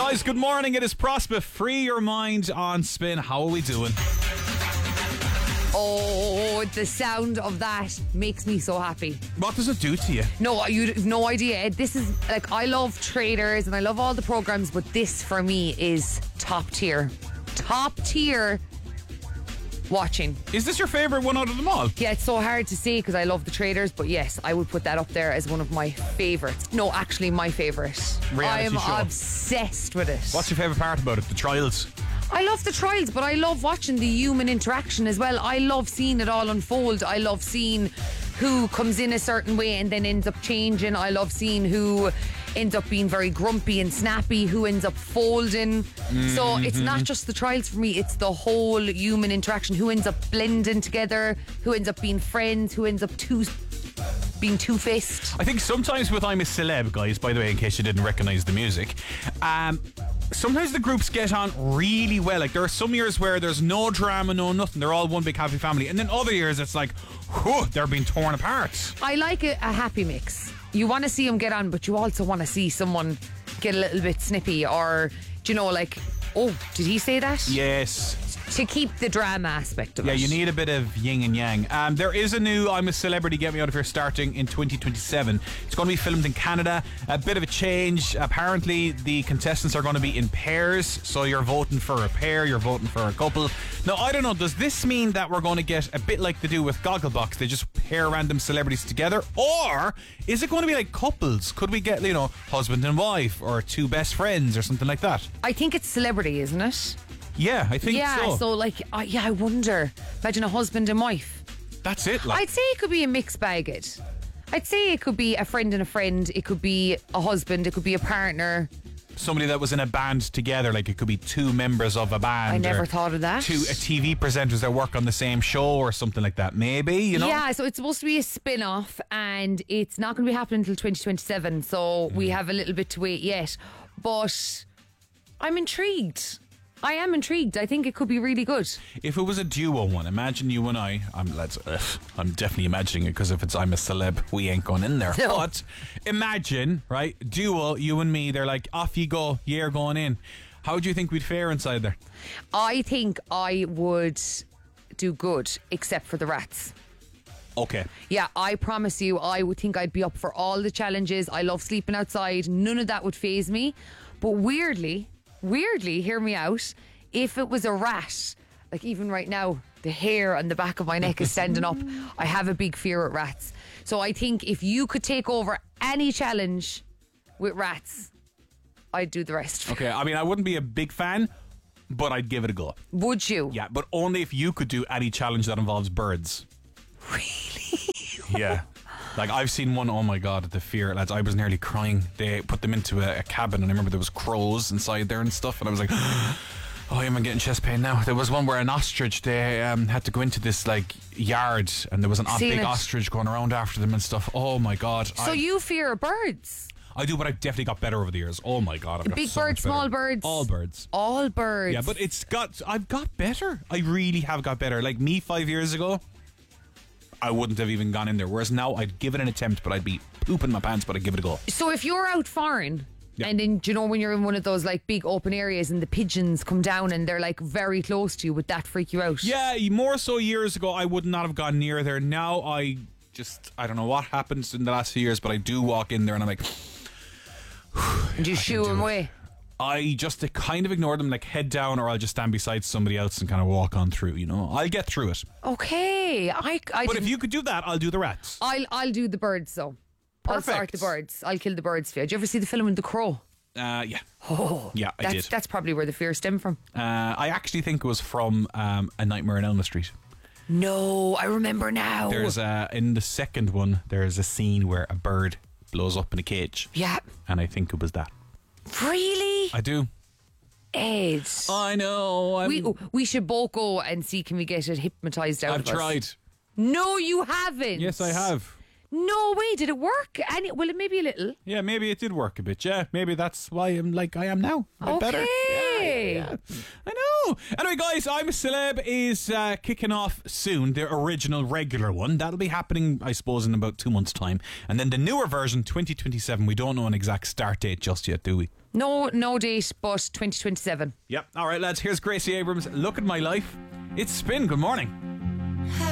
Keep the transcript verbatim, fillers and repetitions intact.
Guys, good morning. It is Prosper. Free your mind on Spin. How are we doing? Oh, the sound of that makes me so happy. What does it do to you? No, you have no idea. This is like, I love Traders and I love all the programs, but this for me is top tier. Top tier watching. Is this your favourite one out of them all? Yeah, it's so hard to say because I love the Traders, but yes, I would put that up there as one of my favourites. No, actually my favourite. Reality I'm show. obsessed with it. What's your favourite part about it? The trials? I love the trials, but I love watching the human interaction as well. I love seeing it all unfold. I love seeing who comes in a certain way and then ends up changing. I love seeing who ends up being very grumpy and snappy, who ends up folding. Mm-hmm. So it's not just the trials for me, it's the whole human interaction. Who ends up blending together, who ends up being friends, who ends up two being two-faced. I think sometimes with I'm a Celeb, guys, by the way, in case you didn't recognise the music, um, sometimes the groups get on really well. Like, there are some years where there's no drama, no nothing. They're all one big happy family. And then other years it's like, whew, they're being torn apart. I like a, a happy mix. You want to see them get on, but you also want to see someone get a little bit snippy, or, do you know, like, oh, did he say that? Yes. To keep the drama aspect of yeah, it. Yeah, you need a bit of yin and yang. Um, there is a new I'm a Celebrity, Get Me Out of Here starting in twenty twenty-seven. It's going to be filmed in Canada. A bit of a change. Apparently, the contestants are going to be in pairs. So you're voting for a pair, you're voting for a couple. Now, I don't know, does this mean that we're going to get a bit like they do with Gogglebox? They just pair random celebrities together? Or is it going to be like couples? Could we get, you know, husband and wife, or two best friends, or something like that? I think it's celebrity, isn't it? Yeah, I think yeah, so. Yeah, so like, uh, yeah, I wonder. Imagine a husband and wife. That's it. Like. I'd say it could be a mixed bag. It. I'd say it could be a friend and a friend. It could be a husband. It could be a partner. Somebody that was in a band together. Like, it could be two members of a band. I never thought of that. Two a T V presenters that work on the same show or something like that. Maybe, you know? Yeah, so it's supposed to be a spin-off and it's not going to be happening until twenty twenty-seven. So mm. we have a little bit to wait yet. But I'm intrigued. I am intrigued. I think it could be really good. If it was a duo one, imagine you and I. I'm let's. Uh, I'm definitely imagining it, because if it's I'm a Celeb, we ain't going in there. No. But imagine, right, duo, you and me. They're like, off you go. You're going in. How do you think we'd fare inside there? I think I would do good, except for the rats. Okay. Yeah, I promise you, I would think I'd be up for all the challenges. I love sleeping outside. None of that would faze me. But weirdly. Weirdly, hear me out, if it was a rat, like even right now, the hair on the back of my neck is standing up. I have a big fear at rats. So I think if you could take over any challenge with rats, I'd do the rest. Okay, I mean, I wouldn't be a big fan, but I'd give it a go. Would you? Yeah, but only if you could do any challenge that involves birds. Really? Yeah. Like, I've seen one, oh my God, the fear, lads, I was nearly crying. They put them into a, a cabin, and I remember there was crows inside there and stuff, and I was like, oh, I'm getting chest pain now. There was one where an ostrich, they um, had to go into this, like, yard, and there was an Seen big it. ostrich going around after them and stuff. Oh my God. So I, you fear birds? I do, but I've definitely got better over the years. Oh my God, I've got Big so birds, much better. small birds? All birds. All birds. Yeah, but it's got, I've got better. I really have got better. Like me five years ago, I wouldn't have even gone in there. Whereas now, I'd give it an attempt, but I'd be pooping my pants, but I'd give it a go. So if you're out foreign, yeah. and then, do you know, when you're in one of those like big open areas and the pigeons come down and they're like very close to you, would that freak you out? Yeah, more so years ago, I would not have gone near there. Now, I just, I don't know what happens in the last few years, but I do walk in there and I'm like... And you shoo them away? I just kind of ignore them, like head down, or I'll just stand beside somebody else and kind of walk on through, you know. I'll get through it. Okay. I, I but if you could do that, I'll do the rats. I'll I'll do the birds, though. Perfect. I'll start the birds. I'll kill the birds for you. Did you ever see the film The Crow? Uh, yeah. Oh, yeah, I that's, did. That's probably where the fear stemmed from. Uh, I actually think it was from um, A Nightmare on Elm Street. No, I remember now. There's a, in the second one, there's a scene where a bird blows up in a cage. Yeah. And I think it was that. Really? I do. Ed. I know. I'm... We we should both go and see, can we get it hypnotised out I've of us? I've tried. No, you haven't. Yes, I have. No way, did it work? Any, well, maybe a little. Yeah, maybe it did work a bit. Yeah, maybe that's why I'm like I am now. A bit okay. better. Yeah, yeah, yeah. I know. Oh, anyway, guys, I'm a Celeb is uh, kicking off soon. The original regular one that'll be happening, I suppose, in about two months' time, and then the newer version, twenty twenty-seven. We don't know an exact start date just yet, do we? No, no date, but twenty twenty-seven. Yep. All right, lads. Here's Gracie Abrams. Look at my life. It's Spin. Good morning.